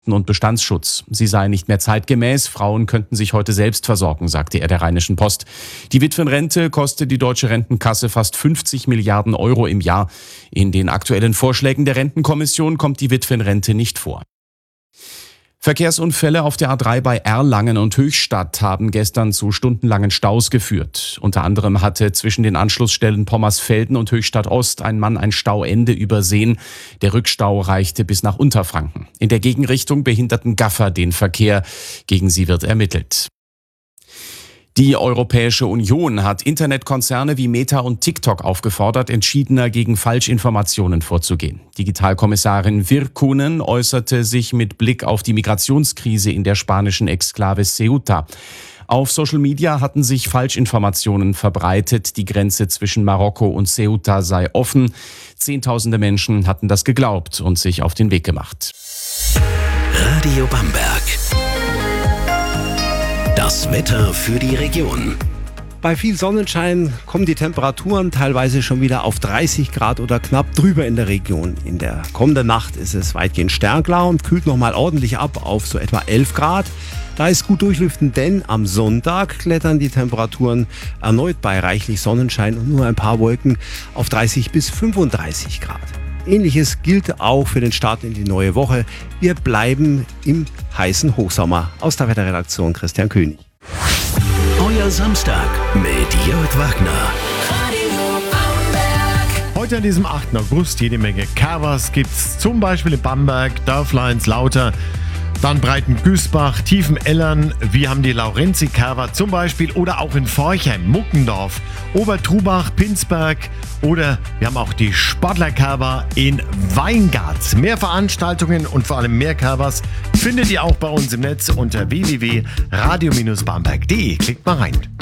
und Bestandsschutz. Sie sei nicht mehr zeitgemäß, Frauen könnten sich heute selbst versorgen, sagte er der Rheinischen Post. Die Witwenrente kostet die deutsche Rentenkasse fast 50 Milliarden Euro im Jahr. In den aktuellen Vorschlägen der Rentenkommission kommt die Witwenrente nicht vor. Verkehrsunfälle auf der A3 bei Erlangen und Höchstadt haben gestern zu stundenlangen Staus geführt. Unter anderem hatte zwischen den Anschlussstellen Pommersfelden und Höchstadt Ost ein Mann ein Stauende übersehen. Der Rückstau reichte bis nach Unterfranken. In der Gegenrichtung behinderten Gaffer den Verkehr. Gegen sie wird ermittelt. Die Europäische Union hat Internetkonzerne wie Meta und TikTok aufgefordert, entschiedener gegen Falschinformationen vorzugehen. Digitalkommissarin Virkkunen äußerte sich mit Blick auf die Migrationskrise in der spanischen Exklave Ceuta. Auf Social Media hatten sich Falschinformationen verbreitet, die Grenze zwischen Marokko und Ceuta sei offen. Zehntausende Menschen hatten das geglaubt und sich auf den Weg gemacht. Radio Bamberg. Das Wetter für die Region. Bei viel Sonnenschein kommen die Temperaturen teilweise schon wieder auf 30 Grad oder knapp drüber in der Region. In der kommenden Nacht ist es weitgehend sternklar und kühlt nochmal ordentlich ab auf so etwa 11 Grad. Da ist gut durchlüften, denn am Sonntag klettern die Temperaturen erneut bei reichlich Sonnenschein und nur ein paar Wolken auf 30 bis 35 Grad. Ähnliches gilt auch für den Start in die neue Woche. Wir bleiben im heißen Hochsommer. Aus der Wetterredaktion Christian König. Euer Samstag mit Jörg Wagner. Heute an diesem 8. August jede Menge Carvers gibt's zum Beispiel in Bamberg, Dörfleinslauter, dann Breitengüßbach, Tiefenellern. Wir haben die Laurenzi-Carver zum Beispiel oder auch in Forchheim, Muckendorf, Obertrubach, Pinsberg oder wir haben auch die Sportler-Carver in Weingarts. Mehr Veranstaltungen und vor allem mehr Carvers findet ihr auch bei uns im Netz unter www.radio-bamberg.de. Klickt mal rein.